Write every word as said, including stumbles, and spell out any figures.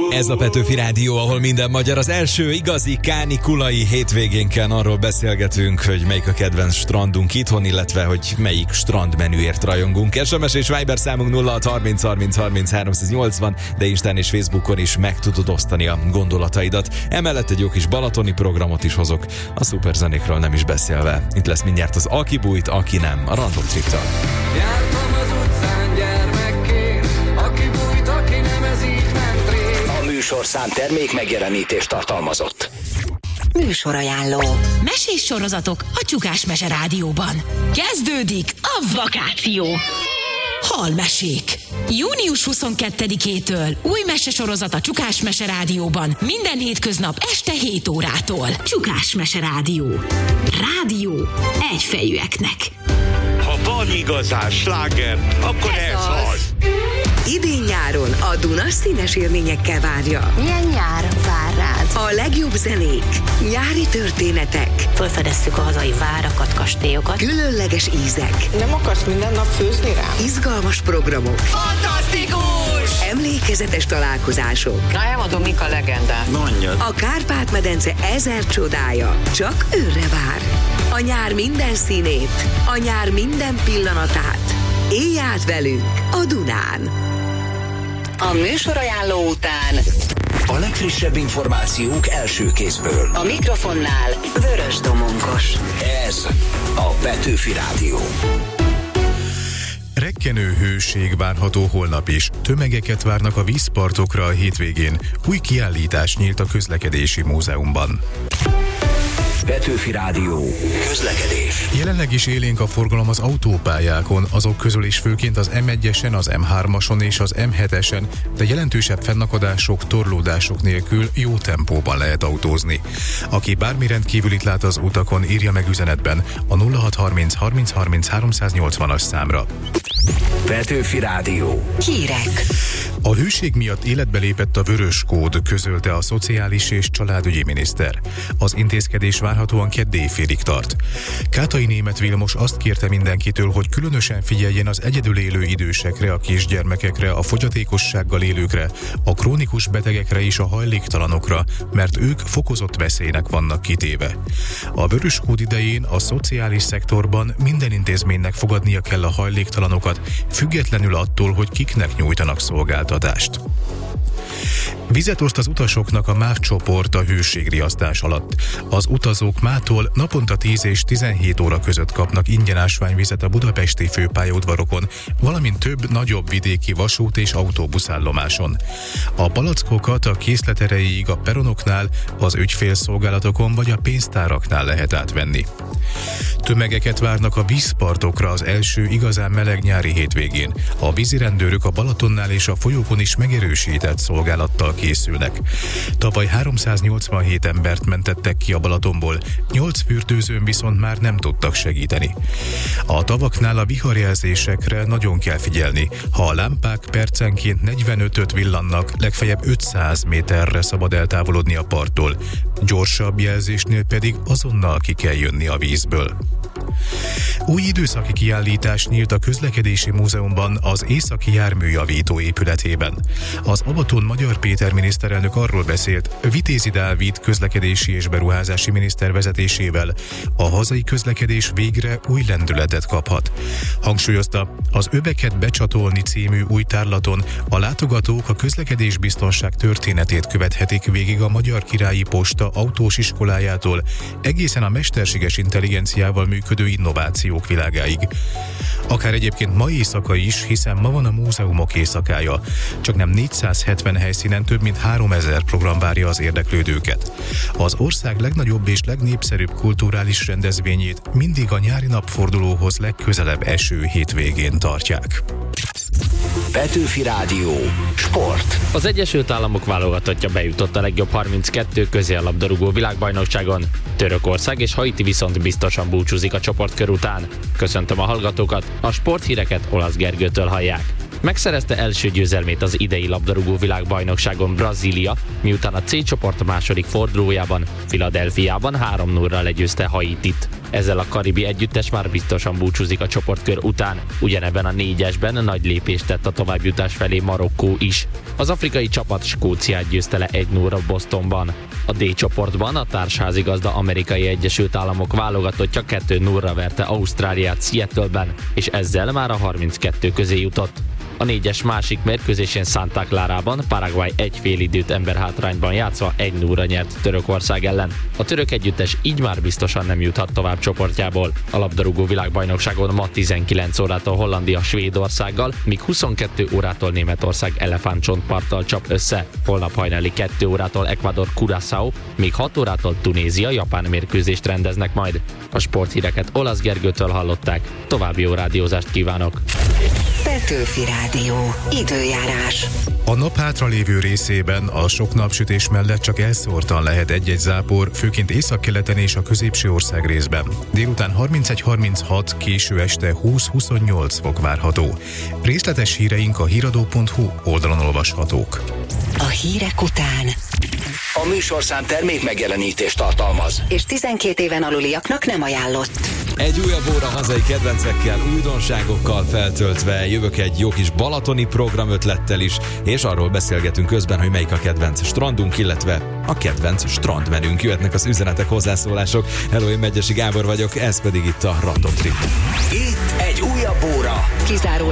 Ez a Petőfi Rádió, ahol minden magyar. Az első igazi kánikulai hétvégénken arról beszélgetünk, hogy melyik a kedvenc strandunk itthon, illetve hogy melyik strandmenüért rajongunk. es em es és Viber számunk nulla hat harminc harminc harminc háromszáznyolcvan, de Instán és Facebookon is meg tudod osztani a gondolataidat. Emellett egy jó kis balatoni programot is hozok, a szuperzenékről nem is beszélve. Itt lesz mindjárt az Aki bújt, aki nem, a Random Trip-től. Jártam az utcán gyermekként, aki bújt, aki nem, ez így ment rég. A műsorszám termék megjelenítést tartalmazott. Műsorajánló. Mesés sorozatok a Csukás Mese Rádióban. Kezdődik a vakáció. Halmesék. június huszonkettedikétől új mesesorozat a Csukás Mese Rádióban. Minden hétköznap este hét órától. Csukás Mese Rádió. Rádió egyfejűeknek. Ha van igazán sláger, akkor ez, ez az. az. Idén-nyáron a Duna színes élményekkel várja. Milyen nyár vár rád? A legjobb zenék, nyári történetek. Felfedezzük a hazai várakat, kastélyokat. Különleges ízek. Nem akarsz minden nap főzni rám? Izgalmas programok. Fantasztikus! Emlékezetes találkozások. Na, elmondom, mik a legendák. Mondjad. A Kárpát-medence ezer csodája csak őrre vár. A nyár minden színét, a nyár minden pillanatát. Élj át velünk a Dunán! A műsorajánló után A legfrissebb információk első kézből. a mikrofonnál Vörös Domonkos. Ez a Petőfi Rádió. Rekkenő hőség várható holnap is. Tömegeket várnak a vízpartokra a hétvégén. Új kiállítás nyílt a Közlekedési Múzeumban. Petőfi Rádió. Közlekedés. Jelenleg is élénk a forgalom az autópályákon, azok közül is főként az em egyesen, az em hármason és az em hetesen, de jelentősebb fennakadások, torlódások nélkül jó tempóban lehet autózni. Aki bármi rendkívülit lát az utakon, írja meg üzenetben a nulla hat harminc harminc harminc háromszáznyolcvanas számra. Petőfi Rádió. Hírek. A hőség miatt életbe lépett a vörös kód, közölte a Szociális és Családügyi miniszter. Az intézkedés várhatóan kedd éjfélig tart. Kátai Németh Vilmos azt kérte mindenkitől, hogy különösen figyeljen az egyedül élő idősekre, a kisgyermekekre, a fogyatékossággal élőkre, a krónikus betegekre és a hajléktalanokra, mert ők fokozott veszélynek vannak kitéve. A vörös kód idején a szociális szektorban minden intézménynek fogadnia kell a hajléktalanokat, függetlenül attól, hogy kiknek nyújtanak szolgáltatást. Vizet oszt az utasoknak a MÁV csoport a hőségriasztás alatt. Az utazók mától naponta tíz és tizenhét óra között kapnak ingyen ásványvizet a budapesti főpályaudvarokon, valamint több nagyobb vidéki vasút és autóbuszállomáson. A palackokat a készlet erejéig a peronoknál, az ügyfélszolgálatokon vagy a pénztáraknál lehet átvenni. Tömegeket várnak a vízpartokra az első igazán meleg nyári hétvégén. A vízirendőrök a Balatonnál és a folyókon is megerősített szolgálattal készülnek. Tavaly háromszáznyolcvanhét embert mentettek ki a Balatonból, nyolc fürdőzőn viszont már nem tudtak segíteni. A tavaknál a viharjelzésekre nagyon kell figyelni. Ha a lámpák percenként negyvenötöt villannak, legfeljebb ötszáz méterre szabad eltávolodni a parttól. Gyorsabb jelzésnél pedig azonnal ki kell jönni a vízből. Új időszaki kiállítás nyílt a Közlekedési Múzeumban az Északi Járműjavító épületében. Az Abaton Magyar Péter miniszterelnök arról beszélt, Vitézi Dávid közlekedési és beruházási miniszter vezetésével a hazai közlekedés végre új lendületet kaphat. Hangsúlyozta, az Öveket becsatolni című új tárlaton a látogatók a közlekedésbiztonság történetét követhetik végig a Magyar Királyi Posta autós iskolájától egészen a mesterséges intelligenciával működő innovációk világáig. Akár egyébként ma éjszaka is, hiszen ma van a múzeumok éjszakája. Csak nem négyszázhetven helyszínen több mint háromezer program várja az érdeklődőket. Az ország legnagyobb és legnépszerűbb kulturális rendezvényét mindig a nyári napfordulóhoz legközelebb eső hétvégén tartják. Petőfi Rádió. Sport. Az Egyesült Államok válogatottja bejutott a legjobb harminckettő közéllabdarúgó világbajnokságon. Törökország és Haiti viszont biztosan búcsúzik a csoportkör után. Köszöntöm a hallgatókat, a sporthíreket Olasz Gergőtől hallják. Megszerezte első győzelmét az idei labdarúgó világbajnokságon Brazília, miután a C csoport második fordulójában Philadelphiában három nullra legyőzte Haitit. Ezzel a karibi együttes már biztosan búcsúzik a csoportkör után. Ugyanebben a négyesben nagy lépést tett a továbbjutás felé Marokkó is. Az afrikai csapat Skóciát győzte le egy nulla Bostonban. A D csoportban a társházigazda Amerikai Egyesült Államok válogatottja kettő nulla verte Ausztráliát Seattle-ben, és ezzel már a harminckettő közé jutott. A négyes másik mérkőzésén Santa Clarában Paraguay egy fél időt emberhátrányban játszva egy nulla nyert Törökország ellen. A török együttes így már biztosan nem juthat tovább csoportjából. A labdarúgó világbajnokságon ma tizenkilenc órától Hollandia Svédországgal, míg huszonkettő órától Németország elefántcsontparttal csap össze. Holnap hajnali kettő órától Ecuador Curaçao, míg hat órától Tunézia Japán mérkőzést rendeznek majd. A sporthíreket Olasz Gergőtől hallották. További jó rádiózást kívánok! Petőfi Rádió. Időjárás. A nap hátralévő részében a sok napsütés mellett csak elszórtan lehet egy-egy zápor, főként északkeleten és a középső ország részben. Délután harmincegy harminchat, késő este húsz-huszonnyolc fok várható. Részletes híreink a híradó pont hu oldalon olvashatók. A hírek után A műsorszám termék megjelenítést tartalmaz, és tizenkét éven aluliaknak nem ajánlott. Egy újabb óra hazai kedvencekkel, újdonságokkal feltöltve, jövök egy jó kis balatoni programötlettel is, és arról beszélgetünk közben, hogy melyik a kedvenc strandunk, illetve a kedvenc strandmenünk. Jöhetnek az üzenetek, hozzászólások. Hello, én Megyesi Gábor vagyok, ez pedig itt a Ratotrik. itt egy újabb óra. Kizáró